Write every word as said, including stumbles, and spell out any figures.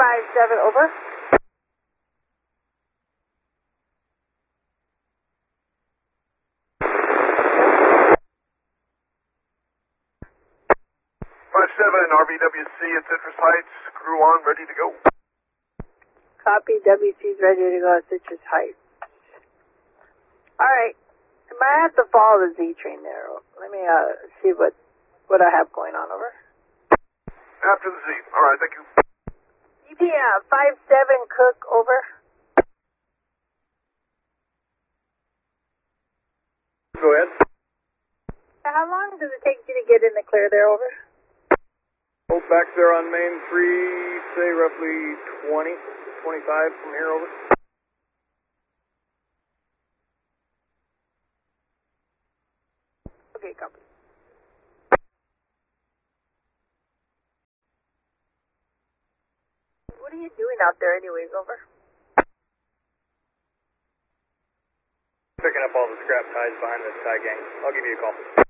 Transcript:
five seven, over. five seven, R V W C at Citrus Heights, crew on, ready to go. Copy, W C's ready to go at Citrus Heights. Alright, I might have to follow the Z train there. Let me uh, see what, what I have going on, over. After the Z, alright, thank you. E P uh, five seven, Cook, over. Go ahead. How long does it take you to get in the clear there, over? Hold back there on main three, say roughly twenty, twenty-five from here, over. Okay, copy. What are you doing out there anyways, over? Picking up all the scrap ties behind the tie gang. I'll give you a call.